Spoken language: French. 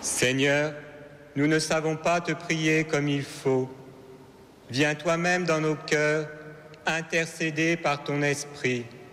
Seigneur, nous ne savons pas te prier comme il faut. Viens toi-même dans nos cœurs, intercéder par ton esprit.